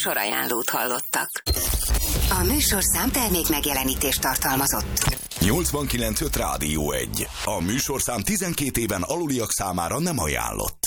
műsorajánlót hallottak. A műsorszám termék megjelenítést tartalmazott. 89.5 Rádió 1. A műsorszám 12 éven aluliak számára nem ajánlott.